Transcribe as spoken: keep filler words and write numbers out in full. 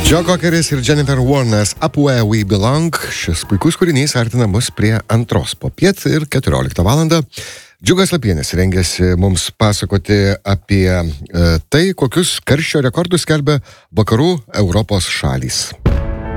Joe Cockeris ir Jennifer Warnes Up Where We Belong. Šis puikus kūrinys artina mus prie antros popiet ir keturioliktą valandą. Džiugas Lapienis rengėsi mums pasakoti apie e, tai, kokius karščio rekordus skelbia vakarų Europos šalys.